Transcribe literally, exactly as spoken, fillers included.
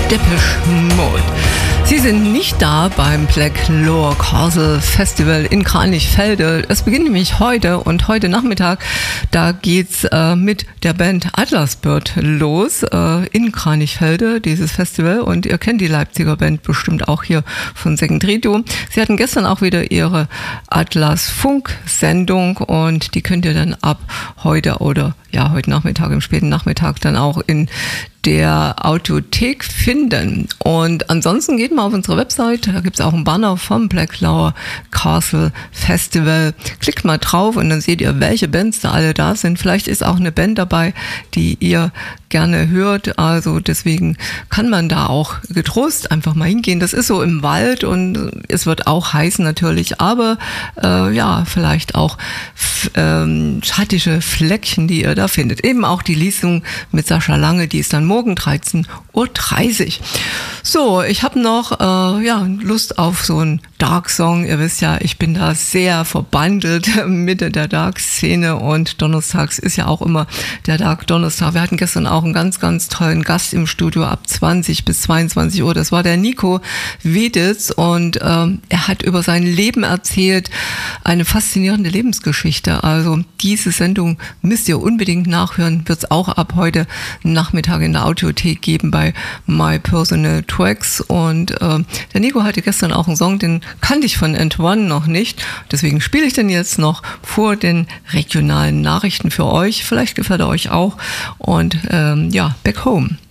Depeche Mode. Sie sind nicht da beim Black Lower Castle Festival in Kranichfelde. Es beginnt nämlich heute und heute Nachmittag, da geht's äh, mit der Band Atlasbird los äh, in Kranichfelde, dieses Festival. Und ihr kennt die Leipziger Band bestimmt auch hier von Second Radio. Sie hatten gestern auch wieder ihre Atlas-Funk-Sendung und die könnt ihr dann ab heute oder ja, heute Nachmittag, im späten Nachmittag dann auch in der Audiothek finden. Und ansonsten geht mal auf unsere Website, da gibt es auch einen Banner vom Black Lower Castle Festival. Klickt mal drauf und dann seht ihr, welche Bands da alle da sind. Vielleicht ist auch eine Band dabei, die ihr gerne hört. Also deswegen kann man da auch getrost einfach mal hingehen. Das ist so im Wald und es wird auch heißen natürlich, aber äh, ja, vielleicht auch f- ähm, schattige Fleckchen, die ihr da findet. Eben auch die Lesung mit Sascha Lange, die ist dann morgen dreizehn Uhr dreißig. So, ich habe noch äh, ja, Lust auf so einen Dark-Song. Ihr wisst ja, ich bin da sehr verbandelt mit der Dark-Szene und donnerstags ist ja auch immer der Dark-Donnerstag. Wir hatten gestern auch einen ganz, ganz tollen Gast im Studio ab zwanzig bis zweiundzwanzig Uhr. Das war der Nico Weditz und ähm, er hat über sein Leben erzählt. Eine faszinierende Lebensgeschichte. Also diese Sendung müsst ihr unbedingt nachhören. Wird es auch ab heute Nachmittag in der Audiothek geben bei My Personal Tracks. Und äh, der Nico hatte gestern auch einen Song, den kannte ich von Antoine noch nicht. Deswegen spiele ich den jetzt noch vor den regionalen Nachrichten für euch. Vielleicht gefällt er euch auch. Und ähm, ja, Back Home.